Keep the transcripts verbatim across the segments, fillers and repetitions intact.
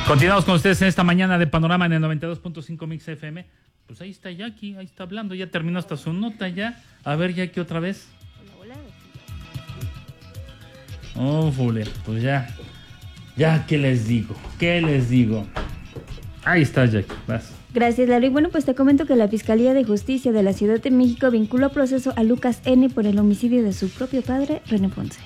Continuamos con ustedes en esta mañana de Panorama en el noventa y dos punto cinco Mix F M. Pues ahí está Jackie, ahí está hablando, ya terminó hasta su nota ya. A ver, Jackie, otra vez. Hola, hola. Oh, fule, pues ya. Ya, ¿qué les digo? ¿Qué les digo? Ahí está Jackie, vas. Gracias, Lalo. Y bueno, pues te comento que la Fiscalía de Justicia de la Ciudad de México vinculó a proceso a Lucas N. por el homicidio de su propio padre, René Ponce.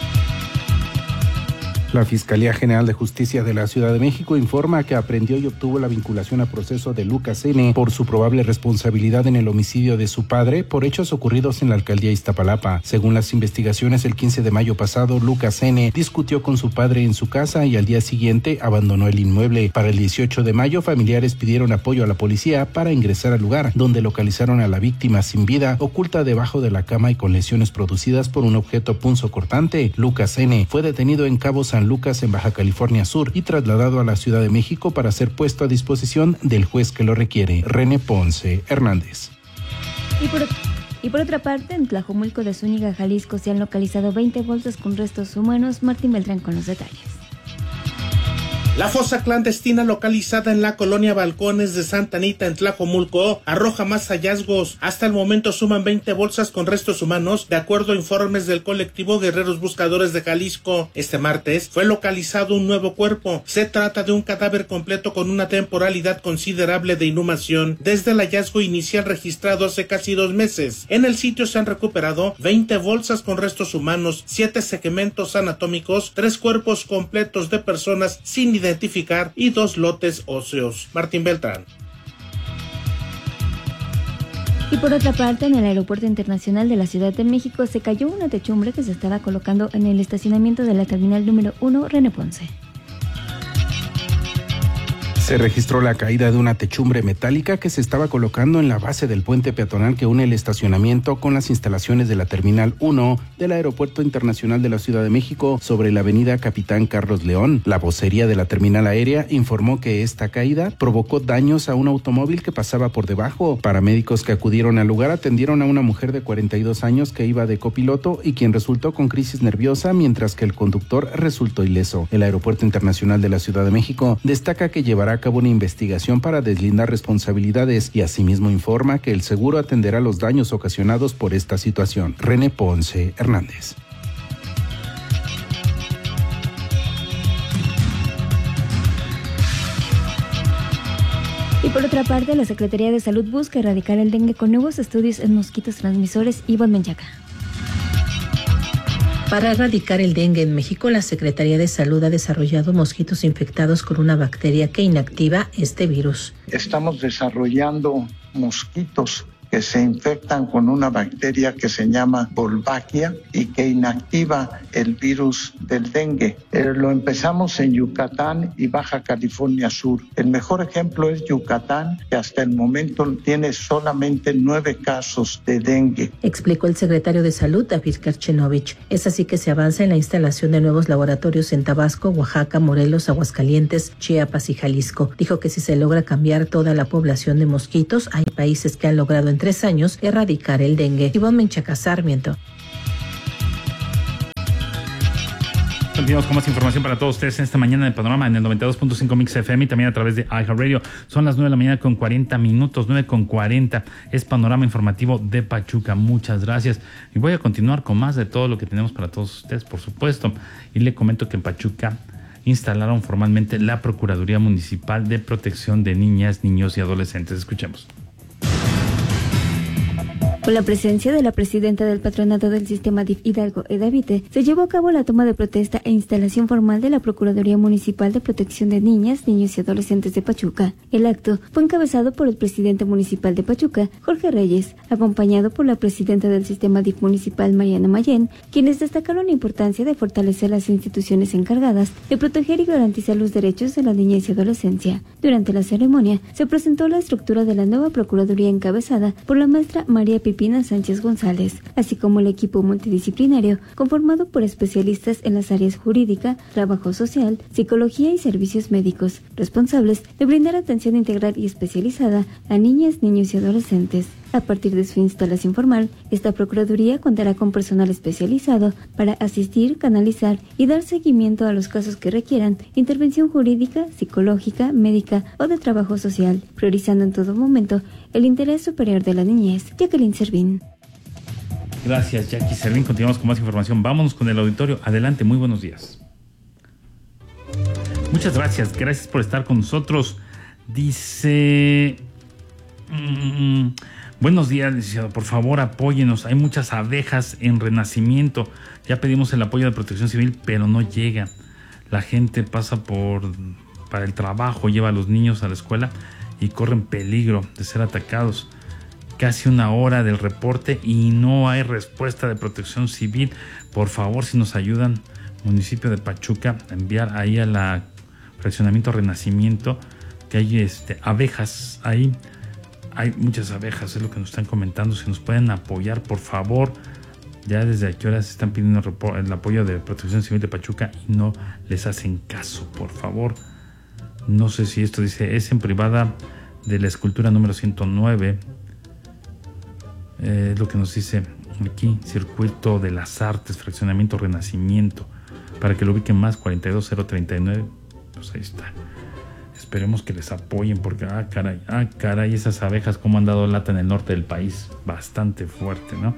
La Fiscalía General de Justicia de la Ciudad de México informa que aprendió y obtuvo la vinculación a proceso de Lucas N. por su probable responsabilidad en el homicidio de su padre por hechos ocurridos en la alcaldía Iztapalapa. Según las investigaciones, el quince de mayo pasado, Lucas N. discutió con su padre en su casa y al día siguiente abandonó el inmueble. Para el dieciocho de mayo, familiares pidieron apoyo a la policía para ingresar al lugar, donde localizaron a la víctima sin vida, oculta debajo de la cama y con lesiones producidas por un objeto punzocortante. Lucas N. fue detenido en Cabo San Lucas, en Baja California Sur, y trasladado a la Ciudad de México para ser puesto a disposición del juez que lo requiere, René Ponce Hernández. Y por, y por otra parte, en Tlajomulco de Zúñiga, Jalisco, se han localizado veinte bolsas con restos humanos. Martín Beltrán con los detalles. La fosa clandestina localizada en la colonia Balcones de Santa Anita en Tlajomulco arroja más hallazgos. Hasta el momento suman veinte bolsas con restos humanos, de acuerdo a informes del colectivo Guerreros Buscadores de Jalisco. Este martes fue localizado un nuevo cuerpo. Se trata de un cadáver completo con una temporalidad considerable de inhumación desde el hallazgo inicial registrado hace casi dos meses. En el sitio se han recuperado veinte bolsas con restos humanos, siete segmentos anatómicos, tres cuerpos completos de personas sin identidad identificar y dos lotes óseos. Martín Beltrán. Y por otra parte, en el Aeropuerto Internacional de la Ciudad de México se cayó una techumbre que se estaba colocando en el estacionamiento de la terminal número uno René Ponce. Se registró la caída de una techumbre metálica que se estaba colocando en la base del puente peatonal que une el estacionamiento con las instalaciones de la Terminal uno del Aeropuerto Internacional de la Ciudad de México sobre la avenida Capitán Carlos León. La vocería de la terminal aérea informó que esta caída provocó daños a un automóvil que pasaba por debajo. Paramédicos que acudieron al lugar atendieron a una mujer de cuarenta y dos años que iba de copiloto y quien resultó con crisis nerviosa, mientras que el conductor resultó ileso. El Aeropuerto Internacional de la Ciudad de México destaca que llevará a cabo una investigación para deslindar responsabilidades y asimismo informa que el seguro atenderá los daños ocasionados por esta situación. René Ponce Hernández. Y por otra parte, la Secretaría de Salud busca erradicar el dengue con nuevos estudios en mosquitos transmisores. Ivonne Menchaca. Para erradicar el dengue en México, la Secretaría de Salud ha desarrollado mosquitos infectados con una bacteria que inactiva este virus. Estamos desarrollando mosquitos que se infectan con una bacteria que se llama Wolbachia y que inactiva el virus del dengue. Eh, lo empezamos en Yucatán y Baja California Sur. El mejor ejemplo es Yucatán, que hasta el momento tiene solamente nueve casos de dengue. Explicó el secretario de Salud, David Karchenovich. Es así que se avanza en la instalación de nuevos laboratorios en Tabasco, Oaxaca, Morelos, Aguascalientes, Chiapas y Jalisco. Dijo que si se logra cambiar toda la población de mosquitos, hay países que han logrado en tres años erradicar el dengue. Ivonne Menchaca, Sarmiento. Continuamos con más información para todos ustedes en esta mañana de Panorama en el noventa y dos punto cinco Mix F M y también a través de iHeartRadio. Son las nueve de la mañana con cuarenta minutos, nueve con cuarenta. Es Panorama Informativo de Pachuca. Muchas gracias. Y voy a continuar con más de todo lo que tenemos para todos ustedes, por supuesto. Y le comento que en Pachuca instalaron formalmente la Procuraduría Municipal de Protección de Niñas, Niños y Adolescentes. Escuchemos. Con la presencia de la presidenta del Patronato del Sistema D I F Hidalgo, Eda Vite, se llevó a cabo la toma de protesta e instalación formal de la Procuraduría Municipal de Protección de Niñas, Niños y Adolescentes de Pachuca. El acto fue encabezado por el presidente municipal de Pachuca, Jorge Reyes, acompañado por la presidenta del Sistema D I F Municipal, Mariana Mayén, quienes destacaron la importancia de fortalecer las instituciones encargadas de proteger y garantizar los derechos de la niñez y adolescencia. Durante la ceremonia, se presentó la estructura de la nueva Procuraduría encabezada por la maestra María Pipina Sánchez González, así como el equipo multidisciplinario conformado por especialistas en las áreas jurídica, trabajo social, psicología y servicios médicos, responsables de brindar atención integral y especializada a niñas, niños y adolescentes. A partir de su instalación formal, esta Procuraduría contará con personal especializado para asistir, canalizar y dar seguimiento a los casos que requieran intervención jurídica, psicológica, médica o de trabajo social, priorizando en todo momento el interés superior de la niñez. Jacqueline Servín. Gracias, Jackie Servín. Continuamos con más información. Vámonos con el auditorio. Adelante, muy buenos días. Muchas gracias, gracias por estar con nosotros. Dice... Mmm, buenos días, licenciado. Por favor, apóyenos. Hay muchas abejas en Renacimiento. Ya pedimos el apoyo de Protección Civil, pero no llega. La gente pasa por para el trabajo, lleva a los niños a la escuela y corren peligro de ser atacados. Casi una hora del reporte y no hay respuesta de Protección Civil. Por favor, si nos ayudan, municipio de Pachuca, a enviar ahí a la fraccionamiento Renacimiento, que hay este, abejas ahí. Hay muchas abejas, es lo que nos están comentando. Si nos pueden apoyar, por favor. Ya desde aquí horas están pidiendo el apoyo de Protección Civil de Pachuca y no les hacen caso, por favor. No sé si esto dice, es en privada de la escultura número ciento nueve. Eh, es lo que nos dice aquí, Circuito de las Artes, fraccionamiento Renacimiento, para que lo ubiquen más, cuarenta y dos cero treinta y nueve. Pues ahí está. Esperemos que les apoyen porque, ah, caray, ah, caray, esas abejas como han dado lata en el norte del país, bastante fuerte, ¿no?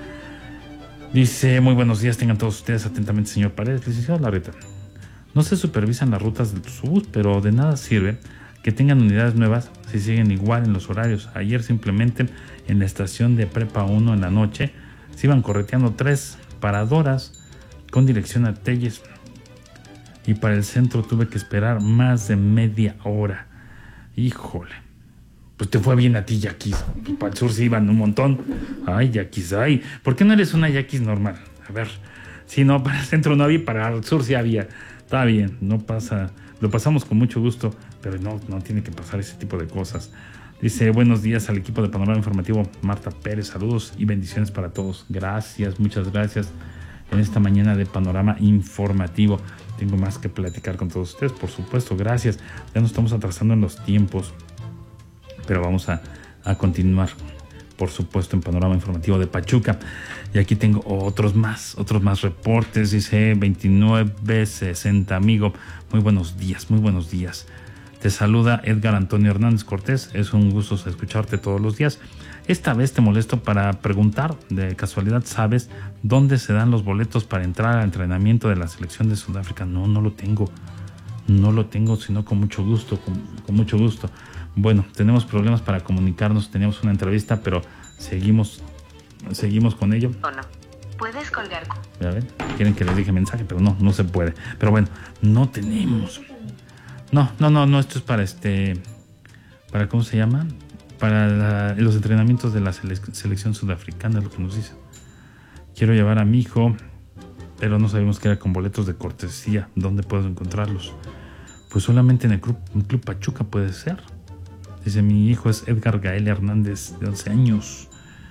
Dice, muy buenos días, tengan todos ustedes atentamente, señor Paredes. Licenciado Larreta, no se supervisan las rutas del bus, pero de nada sirve que tengan unidades nuevas si siguen igual en los horarios. Ayer simplemente en la estación de Prepa uno en la noche se iban correteando tres paradoras con dirección a Telles. Y para el centro tuve que esperar más de media hora. Híjole. Pues te fue bien a ti, Yaquis. Para el sur se iban un montón. Ay, Yaquis, ay. ¿Por qué no eres una Yaquis normal? A ver. Si no, para el centro no había, para el sur sí había. Está bien, no pasa. Lo pasamos con mucho gusto, pero no, no tiene que pasar ese tipo de cosas. Dice, buenos días al equipo de Panorama Informativo. Marta Pérez, saludos y bendiciones para todos. Gracias, muchas gracias. En esta mañana de Panorama Informativo. Tengo más que platicar con todos ustedes, por supuesto, gracias. Ya nos estamos atrasando en los tiempos, pero vamos a, a continuar, por supuesto, en Panorama Informativo de Pachuca. Y aquí tengo otros más, otros más reportes. Dice veintinueve sesenta, amigo. Muy buenos días, muy buenos días. Te saluda Edgar Antonio Hernández Cortés. Es un gusto escucharte todos los días. Esta vez te molesto para preguntar, de casualidad, ¿sabes dónde se dan los boletos para entrar al entrenamiento de la selección de Sudáfrica? No, no lo tengo. No lo tengo, sino con mucho gusto, con, con mucho gusto. Bueno, tenemos problemas para comunicarnos. Teníamos una entrevista, pero seguimos, seguimos con ello. ¿O no? Puedes colgar. A ver, quieren que les deje mensaje, pero no, no se puede. Pero bueno, no tenemos. No, no, no, no, esto es para este, para, ¿cómo se llama? Para la, los entrenamientos de la sele- selección sudafricana, es lo que nos dice. Quiero llevar a mi hijo, pero no sabemos que era con boletos de cortesía. ¿Dónde puedo encontrarlos? Pues solamente en el Club, el Club Pachuca puede ser. Dice, mi hijo es Edgar Gael Hernández, de once años.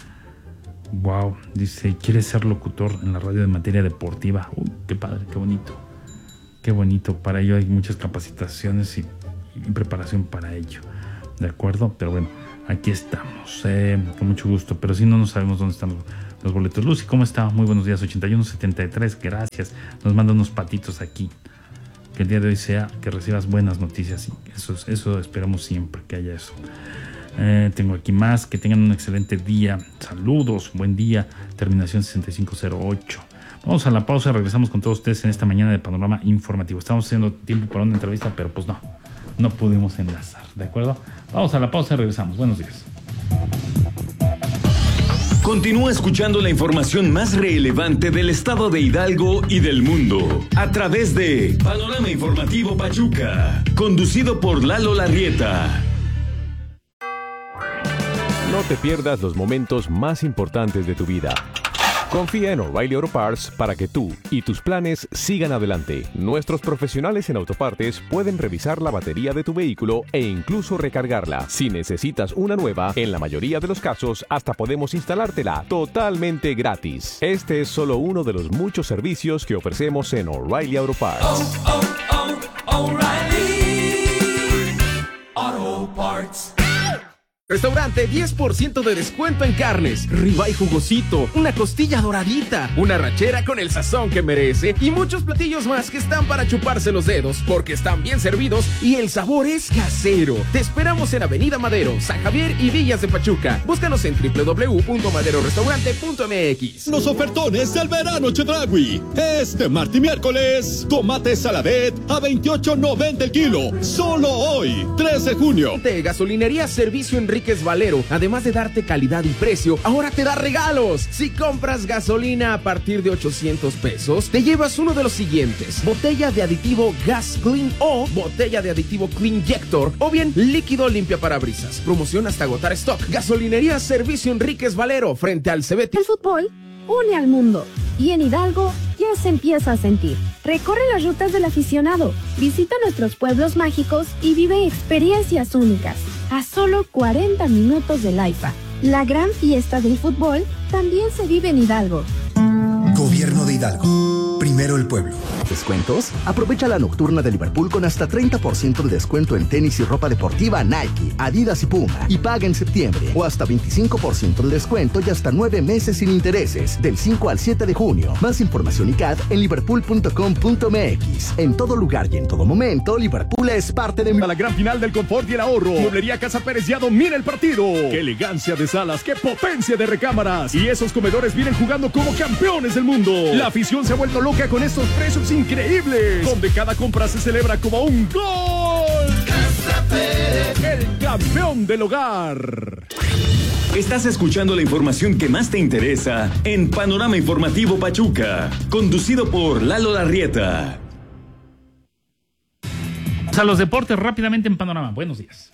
Wow, dice, quiere ser locutor en la radio de materia deportiva. Uy, qué padre, qué bonito. Qué bonito, para ello hay muchas capacitaciones y, y preparación para ello. ¿De acuerdo? Pero bueno, aquí estamos, eh, con mucho gusto. Pero si no, no sabemos dónde están los, los boletos. Lucy, ¿cómo está? Muy buenos días, ochenta y uno setenta y tres, gracias. Nos manda unos patitos aquí. Que el día de hoy sea que recibas buenas noticias. Y eso, eso esperamos siempre, que haya eso. Eh, tengo aquí más, que tengan un excelente día. Saludos, buen día. Terminación sesenta y cinco cero ocho. Vamos a la pausa, regresamos con todos ustedes en esta mañana de Panorama Informativo. Estamos haciendo tiempo para una entrevista, pero pues no, no pudimos enlazar, ¿de acuerdo? Vamos a la pausa y regresamos. Buenos días. Continúa escuchando la información más relevante del estado de Hidalgo y del mundo a través de Panorama Informativo Pachuca, conducido por Lalo Larrieta. No te pierdas los momentos más importantes de tu vida. Confía en O'Reilly Auto Parts para que tú y tus planes sigan adelante. Nuestros profesionales en autopartes pueden revisar la batería de tu vehículo e incluso recargarla. Si necesitas una nueva, en la mayoría de los casos hasta podemos instalártela totalmente gratis. Este es solo uno de los muchos servicios que ofrecemos en O'Reilly Auto Parts. Oh, oh, oh, O'Reilly Auto Parts. Restaurante, diez por ciento de descuento en carnes, ribeye jugosito, una costilla doradita, una rachera con el sazón que merece y muchos platillos más que están para chuparse los dedos porque están bien servidos y el sabor es casero. Te esperamos en Avenida Madero, San Javier y Villas de Pachuca. Búscanos en doble u doble u doble u punto madero restaurante punto m x. Los ofertones del verano Chedraui. Este martes y miércoles, tomate saladet a veintiocho noventa el kilo. Solo hoy, tres de junio. De Gasolinería Servicio Enríquez Valero, además de darte calidad y precio, ahora te da regalos. Si compras gasolina a partir de ochocientos pesos, te llevas uno de los siguientes: botella de aditivo Gas Clean o botella de aditivo Cleanjector, o bien líquido limpia parabrisas. Promoción hasta agotar stock. Gasolinería Servicio Enríquez Valero, frente al Cebeti. El fútbol une al mundo y en Hidalgo ya se empieza a sentir. Recorre las rutas del aficionado, visita nuestros pueblos mágicos y vive experiencias únicas. A solo cuarenta minutos del AIFA. La gran fiesta del fútbol también se vive en Hidalgo. Gobierno de Hidalgo. Primero el pueblo. ¿Descuentos? Aprovecha la nocturna de Liverpool con hasta treinta por ciento de descuento en tenis y ropa deportiva Nike, Adidas y Puma. Y paga en septiembre. O hasta veinticinco por ciento de descuento y hasta nueve meses sin intereses. Del cinco al siete de junio. Más información y C A D en liverpool punto com punto m x. En todo lugar y en todo momento, Liverpool es parte de... A la gran final del confort y el ahorro. Mueblería Casa Pérez ya domina el partido. ¡Qué elegancia de salas! ¡Qué potencia de recámaras! Y esos comedores vienen jugando como campeones del mundo. La afición se ha vuelto loca con estos precios increíbles, donde cada compra se celebra como un gol. Casa Pérez, el campeón del hogar. Estás escuchando la información que más te interesa en Panorama Informativo Pachuca, conducido por Lalo Larrieta. A los deportes rápidamente en Panorama. Buenos días.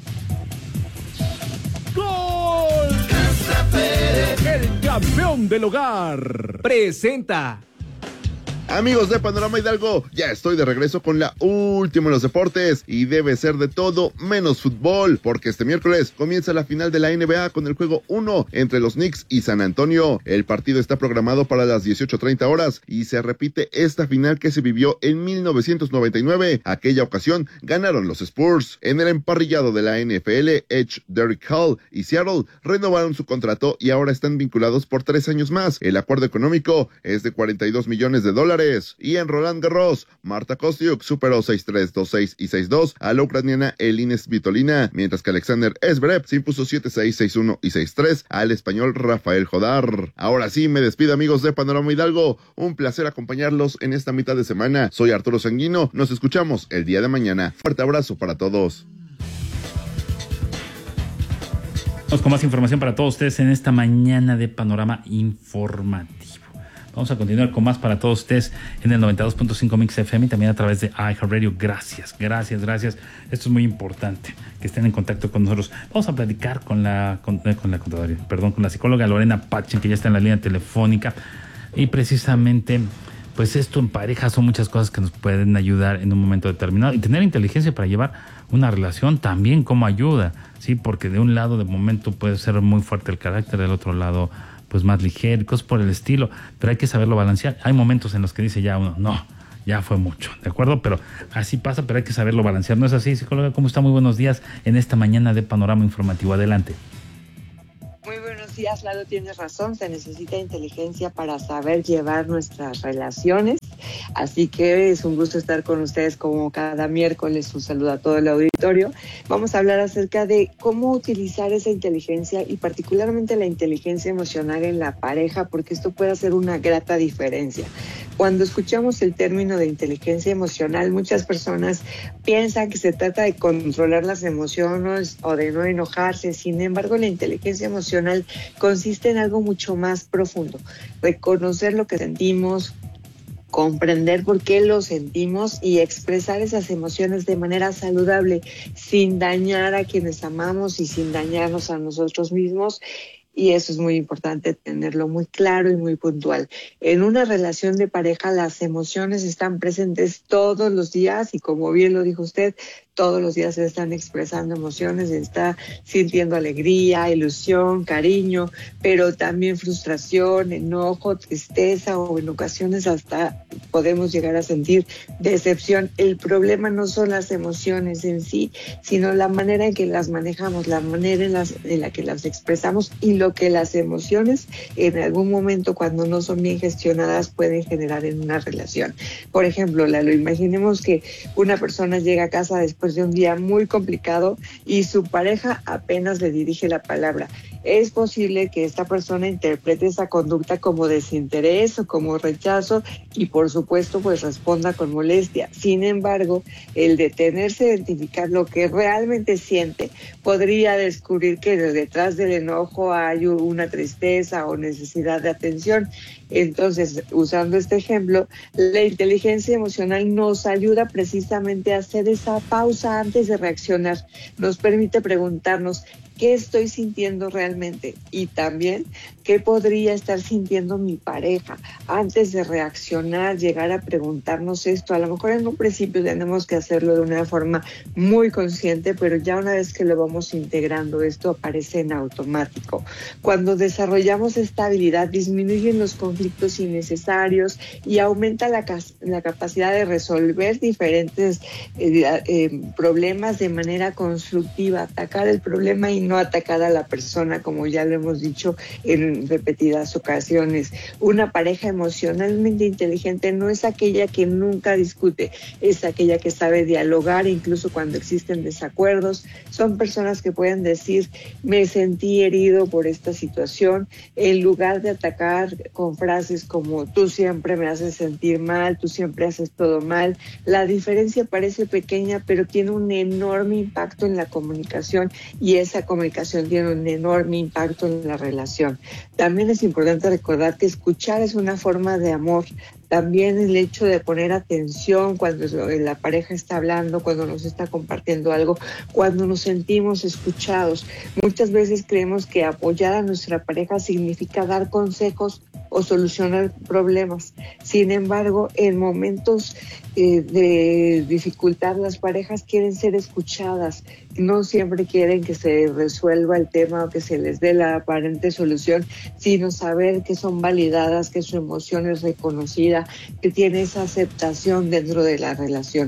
¡Gol! Casa Pérez, el campeón del hogar. Presenta. Amigos de Panorama Hidalgo, ya estoy de regreso con la última en los deportes y debe ser de todo menos fútbol, porque este miércoles comienza la final de la N B A con el juego uno entre los Knicks y San Antonio. El partido está programado para las dieciocho treinta horas y se repite esta final que se vivió en mil novecientos noventa y nueve. Aquella ocasión ganaron los Spurs. En el emparrillado de la N F L, Edge, Derrick Hall y Seattle renovaron su contrato y ahora están vinculados por tres años más. El acuerdo económico es de cuarenta y dos millones de dólares. Y en Roland Garros, Marta Kostyuk superó seis tres, dos seis y seis dos a la ucraniana Elina Svitolina, mientras que Alexander Zverev se impuso siete seis, seis uno y seis tres al español Rafael Jodar. Ahora sí, me despido, amigos de Panorama Hidalgo. Un placer acompañarlos en esta mitad de semana. Soy Arturo Sanguino. Nos escuchamos el día de mañana. Fuerte abrazo para todos. Vamos con más información para todos ustedes en esta mañana de Panorama Informativo. Vamos a continuar con más para todos ustedes en el noventa y dos punto cinco Mix F M y también a través de iHeartRadio. Gracias, gracias, gracias. Esto es muy importante, que estén en contacto con nosotros. Vamos a platicar con la, con, con la contadora, perdón, con la psicóloga Lorena Pachen, que ya está en la línea telefónica. Y precisamente, pues esto en pareja son muchas cosas que nos pueden ayudar en un momento determinado. Y tener inteligencia para llevar una relación también como ayuda, ¿sí? Porque de un lado de momento puede ser muy fuerte el carácter, del otro lado pues más ligero, cosas por el estilo, pero hay que saberlo balancear. Hay momentos en los que dice ya uno, no, ya fue mucho, ¿de acuerdo? Pero así pasa, pero hay que saberlo balancear. ¿No es así, psicóloga? ¿Cómo está? Muy buenos días en esta mañana de Panorama Informativo. Adelante. Muy buenos días, Lalo, tienes razón, se necesita inteligencia para saber llevar nuestras relaciones, así que es un gusto estar con ustedes como cada miércoles. Un saludo a todo el auditorio. Vamos a hablar acerca de cómo utilizar esa inteligencia y particularmente la inteligencia emocional en la pareja, porque esto puede hacer una grata diferencia. Cuando escuchamos el término de inteligencia emocional, muchas personas piensan que se trata de controlar las emociones o de no enojarse. Sin embargo, la inteligencia emocional consiste en algo mucho más profundo. Reconocer lo que sentimos, comprender por qué lo sentimos y expresar esas emociones de manera saludable, sin dañar a quienes amamos y sin dañarnos a nosotros mismos. y eso es muy importante tenerlo muy claro y muy puntual. En una relación de pareja las emociones están presentes todos los días y como bien lo dijo usted, todos los días se están expresando emociones, se está sintiendo alegría, ilusión, cariño, pero también frustración, enojo, tristeza o en ocasiones hasta podemos llegar a sentir decepción. El problema no son las emociones en sí, sino la manera en que las manejamos, la manera en, las, en la que las expresamos y lo que las emociones en algún momento cuando no son bien gestionadas pueden generar en una relación. Por ejemplo, Lalo, imaginemos que una persona llega a casa después de un día muy complicado y su pareja apenas le dirige la palabra. Es posible que esta persona interprete esa conducta como desinterés o como rechazo y por supuesto pues responda con molestia. Sin embargo, el detenerse a identificar lo que realmente siente podría descubrir que detrás del enojo hay una tristeza o necesidad de atención. Entonces, usando este ejemplo, la inteligencia emocional nos ayuda precisamente a hacer esa pausa antes de reaccionar. Nos permite preguntarnos qué estoy sintiendo realmente y también qué podría estar sintiendo mi pareja antes de reaccionar, llegar a preguntarnos esto. A lo mejor en un principio tenemos que hacerlo de una forma muy consciente, pero ya una vez que lo vamos integrando, esto aparece en automático. Cuando desarrollamos esta habilidad, disminuyen los conflictos innecesarios y aumenta la, la capacidad de resolver diferentes eh, eh, problemas de manera constructiva, atacar el problema y no atacar a la persona, como ya lo hemos dicho en repetidas ocasiones. Una pareja emocionalmente inteligente no es aquella que nunca discute, es aquella que sabe dialogar incluso cuando existen desacuerdos. Son personas que pueden decir, me sentí herido por esta situación, en lugar de atacar con frases como, tú siempre me haces sentir mal, tú siempre haces todo mal. La diferencia parece pequeña, pero tiene un enorme impacto en la comunicación y esa comunicación tiene un enorme impacto en la relación. También es importante recordar que escuchar es una forma de amor. También el hecho de poner atención cuando la pareja está hablando, cuando nos está compartiendo algo, cuando nos sentimos escuchados. Muchas veces creemos que apoyar a nuestra pareja significa dar consejos o solucionar problemas. Sin embargo, en momentos eh, de dificultad, las parejas quieren ser escuchadas. No siempre quieren que se resuelva el tema o que se les dé la aparente solución, sino saber que son validadas, que su emoción es reconocida, que tiene esa aceptación dentro de la relación.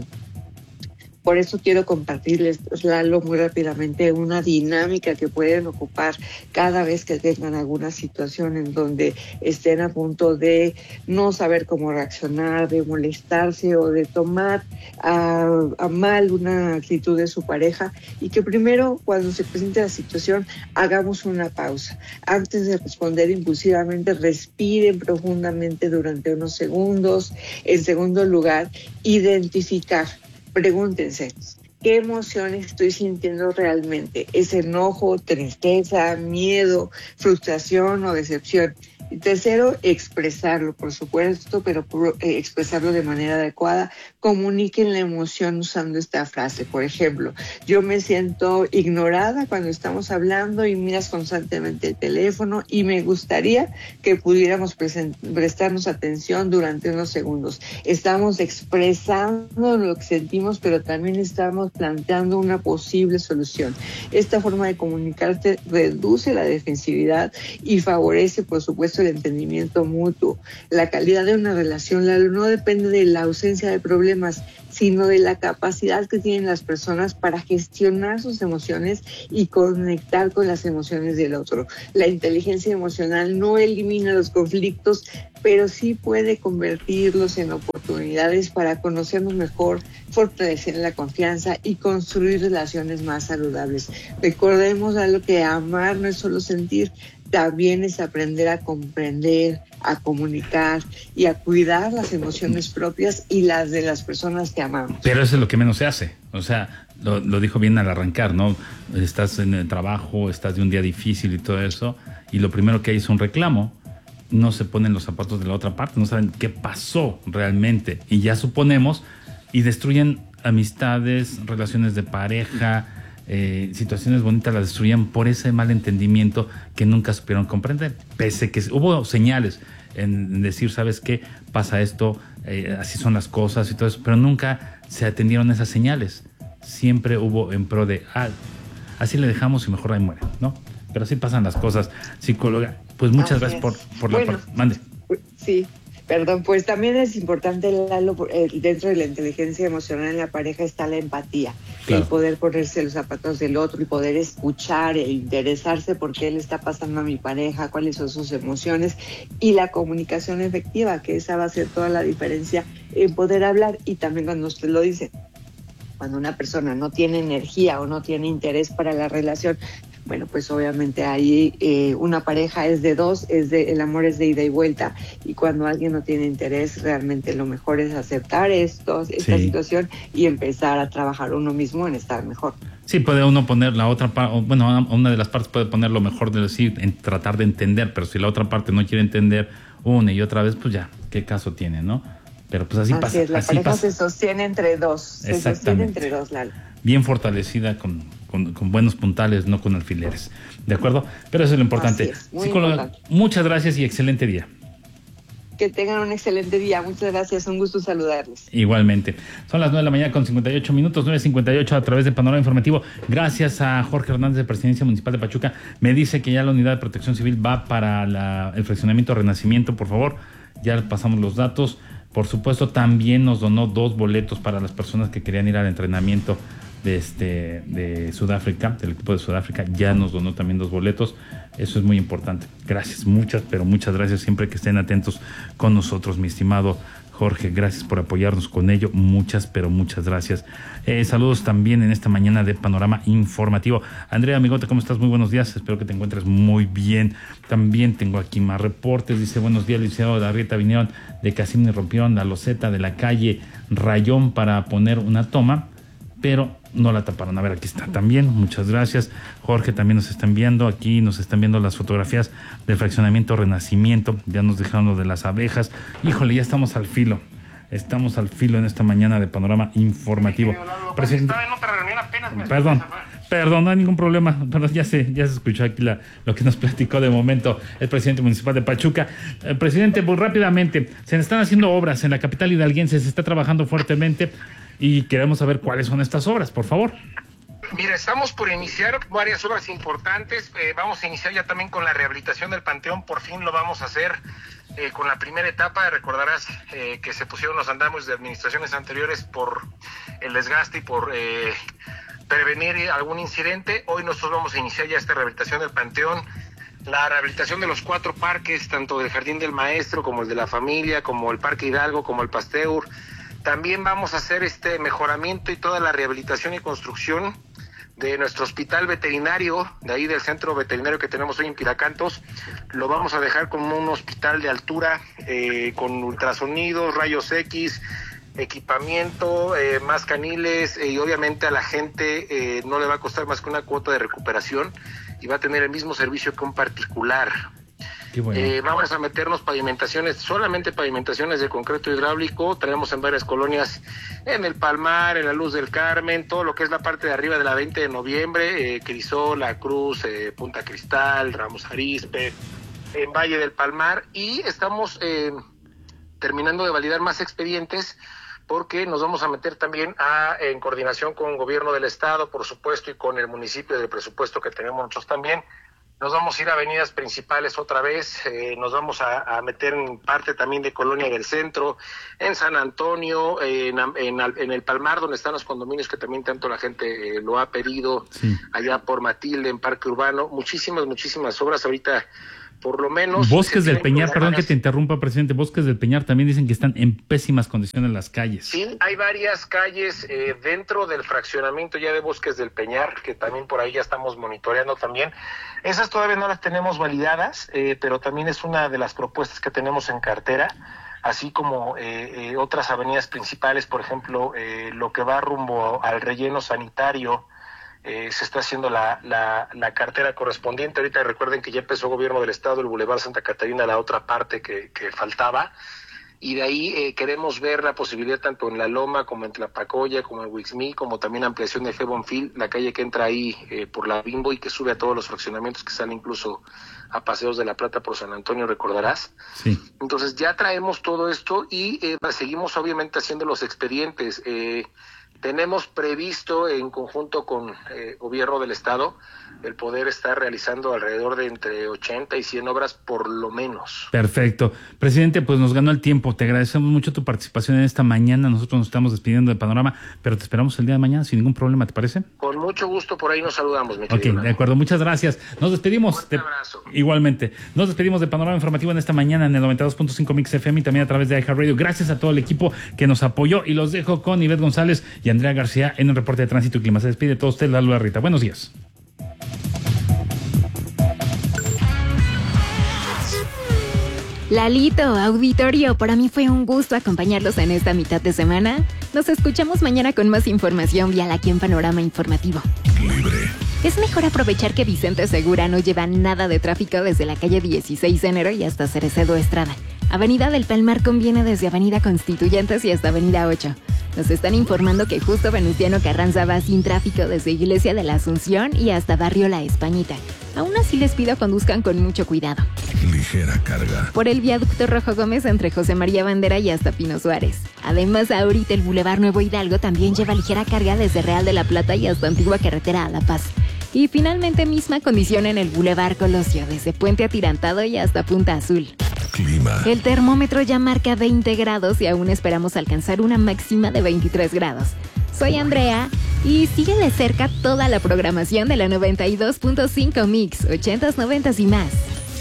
Por eso quiero compartirles, Lalo, muy rápidamente una dinámica que pueden ocupar cada vez que tengan alguna situación en donde estén a punto de no saber cómo reaccionar, de molestarse o de tomar a, a mal una actitud de su pareja, y que primero, cuando se presente la situación, hagamos una pausa. Antes de responder impulsivamente, respiren profundamente durante unos segundos. En segundo lugar, identificar. Pregúntense, ¿qué emociones estoy sintiendo realmente? ¿Es enojo, tristeza, miedo, frustración o decepción? Y tercero, expresarlo, por supuesto, pero por, eh, expresarlo de manera adecuada. Comuniquen la emoción usando esta frase. Por ejemplo, yo me siento ignorada cuando estamos hablando y miras constantemente el teléfono y me gustaría que pudiéramos present- prestarnos atención durante unos segundos. Estamos expresando lo que sentimos, pero también estamos planteando una posible solución. Esta forma de comunicarte reduce la defensividad y favorece, por supuesto, el entendimiento mutuo. La calidad de una relación, Lalo, no depende de la ausencia de problemas, sino de la capacidad que tienen las personas para gestionar sus emociones y conectar con las emociones del otro. La inteligencia emocional no elimina los conflictos, pero sí puede convertirlos en oportunidades para conocernos mejor, fortalecer la confianza y construir relaciones más saludables. Recordemos algo, que amar no es solo sentir, también es aprender a comprender, a comunicar y a cuidar las emociones propias y las de las personas que amamos. Pero eso es lo que menos se hace. O sea, lo, lo dijo bien al arrancar, ¿no? Estás en el trabajo, estás de un día difícil y todo eso, y lo primero que hay es un reclamo. No se ponen los zapatos de la otra parte, no saben qué pasó realmente. Y ya suponemos, y destruyen amistades, relaciones de pareja, eh, situaciones bonitas las destruían por ese malentendimiento que nunca supieron comprender, pese que hubo señales en decir, ¿sabes qué? Pasa esto, eh, así son las cosas y todo eso, pero nunca se atendieron esas señales. Siempre hubo en pro de, ah, así le dejamos y mejor ahí muere, ¿no? Pero así pasan las cosas. Psicóloga, pues muchas Así gracias por, por bueno, la parte. Mande. Sí, perdón, pues también es importante, Lalo, eh, dentro de la inteligencia emocional en la pareja está la empatía, claro. El poder ponerse los zapatos del otro y poder escuchar e interesarse por qué le está pasando a mi pareja, cuáles son sus emociones, y la comunicación efectiva, que esa va a hacer toda la diferencia en poder hablar. Y también cuando usted lo dice, cuando una persona no tiene energía o no tiene interés para la relación, bueno, pues obviamente ahí eh, una pareja es de dos, es de, el amor es de ida y vuelta, y cuando alguien no tiene interés, realmente lo mejor es aceptar esto, esta sí. situación y empezar a trabajar uno mismo en estar mejor. Sí, puede uno poner la otra parte, bueno, una de las partes puede poner lo mejor de decir, en tratar de entender, pero si la otra parte no quiere entender una y otra vez, pues ya, ¿qué caso tiene, no? Pero pues así, así pasa. Es, la así pareja pasa. se sostiene entre dos, se sostiene entre dos, Lalo. Bien fortalecida con, con, con buenos puntales, no con alfileres. ¿De acuerdo? Pero eso es lo importante. Es, Psicóloga, importante. Muchas gracias y excelente día. Que tengan un excelente día. Muchas gracias. Un gusto saludarles. Igualmente. Son las nueve de la mañana con cincuenta y ocho minutos, nueve cincuenta y ocho a través de Panorama Informativo. Gracias a Jorge Hernández de Presidencia Municipal de Pachuca. Me dice que ya la Unidad de Protección Civil va para la, el fraccionamiento Renacimiento. Por favor, ya pasamos los datos. Por supuesto, también nos donó dos boletos para las personas que querían ir al entrenamiento de este de Sudáfrica, del equipo de Sudáfrica. Ya nos donó también dos boletos. Eso es muy importante. Gracias, muchas, pero muchas gracias. Siempre que estén atentos con nosotros, mi estimado Jorge. Gracias por apoyarnos con ello. Muchas, pero muchas gracias. Eh, saludos también en esta mañana de Panorama Informativo. Andrea Amigote, ¿cómo estás? Muy buenos días. Espero que te encuentres muy bien. También tengo aquí más reportes. Dice, buenos días, licenciado Darrieta. Vinieron de Casimiro y rompieron la loseta de la calle Rayón para poner una toma, pero no la taparon. A ver, aquí está también. Muchas gracias. Jorge también nos están viendo. Aquí nos están viendo las fotografías del fraccionamiento Renacimiento. Ya nos dejaron lo de las abejas. Híjole, ya estamos al filo. Estamos al filo en esta mañana de Panorama Informativo. Presidente... Perdón, perdón, no hay ningún problema. Perdón, ya se, ya se escuchó aquí la, lo que nos platicó de momento el presidente municipal de Pachuca. Eh, presidente, pues rápidamente, se están haciendo obras en la capital hidalguense, se está trabajando fuertemente y queremos saber cuáles son estas obras, por favor. Mira, estamos por iniciar varias obras importantes. Eh, vamos a iniciar ya también con la rehabilitación del Panteón. Por fin lo vamos a hacer eh, con la primera etapa. Recordarás eh, que se pusieron los andamios de administraciones anteriores por el desgaste y por eh, prevenir algún incidente. Hoy nosotros vamos a iniciar ya esta rehabilitación del Panteón. La rehabilitación de los cuatro parques, tanto del Jardín del Maestro como el de la Familia, como el Parque Hidalgo, como el Pasteur. También vamos a hacer este mejoramiento y toda la rehabilitación y construcción de nuestro hospital veterinario, de ahí del centro veterinario que tenemos hoy en Piracantos. Lo vamos a dejar como un hospital de altura, eh, con ultrasonidos, rayos X, equipamiento, eh, más caniles, eh, y obviamente a la gente eh, no le va a costar más que una cuota de recuperación y va a tener el mismo servicio que un particular. Bueno. Eh, vamos a meternos pavimentaciones, solamente pavimentaciones de concreto hidráulico. Tenemos en varias colonias, en el Palmar, en la Luz del Carmen, todo lo que es la parte de arriba de la veinte de noviembre, eh, Crisol, La Cruz, eh, Punta Cristal, Ramos Arizpe, en Valle del Palmar, y estamos eh, terminando de validar más expedientes porque nos vamos a meter también a, en coordinación con el gobierno del estado, por supuesto, y con el municipio del presupuesto que tenemos nosotros también. Nos vamos a ir a avenidas principales otra vez, eh, nos vamos a, a meter en parte también de Colonia del Centro, en San Antonio, eh, en, en, en el Palmar, donde están los condominios que también tanto la gente eh, lo ha pedido, sí. Allá por Matilde, en Parque Urbano, muchísimas, muchísimas obras ahorita, por lo menos... Bosques del Peñar, perdón que te interrumpa, presidente, Bosques del Peñar también dicen que están en pésimas condiciones las calles. Sí, hay varias calles eh, dentro del fraccionamiento ya de Bosques del Peñar, que también por ahí ya estamos monitoreando también. Esas todavía no las tenemos validadas, eh, pero también es una de las propuestas que tenemos en cartera, así como eh, eh, otras avenidas principales, por ejemplo, eh, lo que va rumbo al relleno sanitario. Eh, se está haciendo la, la, la cartera correspondiente. Ahorita recuerden que ya empezó gobierno del estado, el Boulevard Santa Catarina, la otra parte que, que faltaba. y de ahí eh, queremos ver la posibilidad tanto en La Loma como en Tlapacoya, como en Wixmí, como también ampliación de Hebonfield, la calle que entra ahí eh, por la Bimbo y que sube a todos los fraccionamientos que salen incluso a Paseos de la Plata por San Antonio, recordarás. Sí. Entonces ya traemos todo esto y eh, seguimos obviamente haciendo los expedientes. Eh, tenemos previsto en conjunto con eh, gobierno del estado el poder estar realizando alrededor de entre ochenta y cien obras por lo menos. Perfecto. Presidente, pues nos ganó el tiempo. Te agradecemos mucho tu participación en esta mañana. Nosotros nos estamos despidiendo de Panorama, pero te esperamos el día de mañana sin ningún problema, ¿te parece? Con mucho gusto, por ahí nos saludamos, mi Ok, querido. de acuerdo. Muchas gracias. Nos despedimos. Un abrazo. De... Igualmente. Nos despedimos de Panorama Informativo en esta mañana en el noventa y dos punto cinco Mix F M y también a través de iHeartRadio. Gracias a todo el equipo que nos apoyó y los dejo con Ivette González y Andrea García en un reporte de tránsito y clima. Se despide de todos ustedes, Lalo Rita. Buenos días. Lalito, auditorio, para mí fue un gusto acompañarlos en esta mitad de semana. Nos escuchamos mañana con más información vial aquí en Panorama Informativo. Libre. Es mejor aprovechar que Vicente Segura no lleva nada de tráfico desde la calle dieciséis de enero y hasta Cerecedo Estrada. Avenida del Palmar conviene desde Avenida Constituyentes y hasta Avenida ocho. Nos están informando que justo Venustiano Carranza va sin tráfico desde Iglesia de la Asunción y hasta Barrio La Españita. Aún así les pido conduzcan con mucho cuidado. Ligera carga. Por el viaducto Rojo Gómez entre José María Bandera y hasta Pino Suárez. Además, ahorita el Boulevard Nuevo Hidalgo también lleva ligera carga desde Real de la Plata y hasta Antigua Carretera a La Paz. Y finalmente misma condición en el Boulevard Colosio, desde Puente Atirantado y hasta Punta Azul. Clima. El termómetro ya marca veinte grados y aún esperamos alcanzar una máxima de veintitrés grados. Soy Andrea y sigue de cerca toda la programación de la noventa y dos punto cinco Mix, ochentas, noventas y más.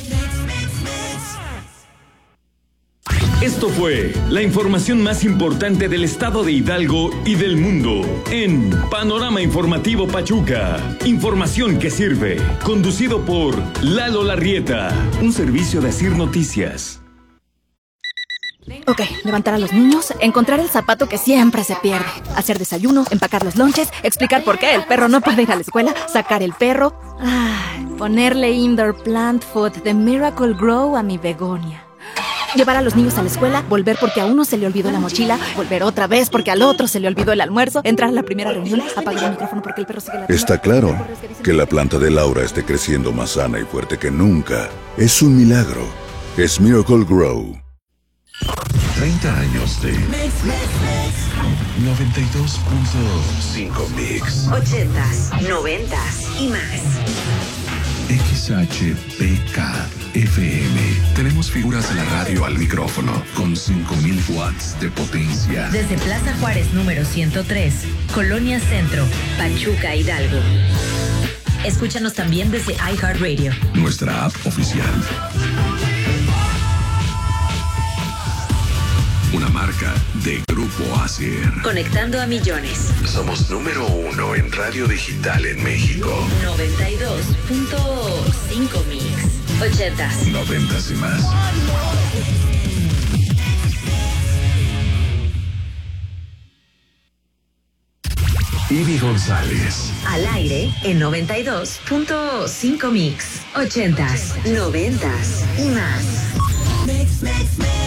Esto fue la información más importante del estado de Hidalgo y del mundo en Panorama Informativo Pachuca. Información que sirve. Conducido por Lalo Larrieta, un servicio de Asir Noticias. Ok, levantar a los niños, encontrar el zapato que siempre se pierde, hacer desayuno, empacar los lonches, explicar por qué el perro no puede ir a la escuela, sacar el perro, ay, ponerle indoor plant food de Miracle Grow a mi begonia. Llevar a los niños a la escuela, volver porque a uno se le olvidó la mochila, volver otra vez porque al otro se le olvidó el almuerzo, entrar a la primera reunión, apagar el micrófono porque el perro sigue la... Está claro que la planta de Laura esté creciendo más sana y fuerte que nunca. Es un milagro. Es Miracle Grow. treinta años de noventa y dos punto cinco Mix. ochentas, noventas y más. X H P K F M. Tenemos figuras de la radio al micrófono con cinco mil watts de potencia. Desde Plaza Juárez número ciento tres, Colonia Centro, Pachuca, Hidalgo. Escúchanos también desde iHeartRadio, nuestra app oficial. Una marca de Grupo Acer. Conectando a millones. Somos número uno en radio digital en México. noventa y dos punto cinco Mix. ochentas. Noventas y más. Ivy González. Al aire en noventa y dos punto cinco Mix. ochentas, noventas y más. Mix, mix, mix.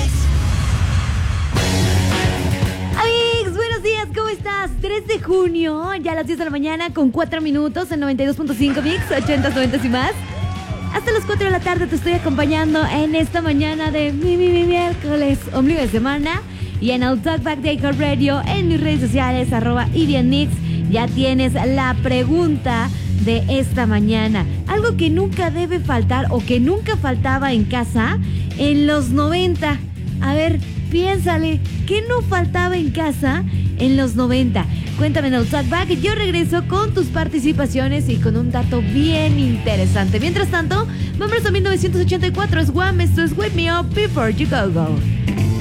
Amigos, buenos días, ¿cómo estás? tres de junio, ya a las diez de la mañana con cuatro minutos en noventa y dos punto cinco Mix, ochentas, noventas y más. Hasta las cuatro de la tarde te estoy acompañando en esta mañana de mi, mi, mi miércoles, ombligo de semana. Y en el Talkback de iHeartRadio, en mis redes sociales, arroba Ivianix, ya tienes la pregunta de esta mañana. Algo que nunca debe faltar o que nunca faltaba en casa en los noventa. A ver, piénsale, ¿qué no faltaba en casa en los noventa? Cuéntame en el Talkback. Yo regreso con tus participaciones y con un dato bien interesante. Mientras tanto, vamos a mil novecientos ochenta y cuatro. Es Guam, esto es Wake Me Up Before You Go Go.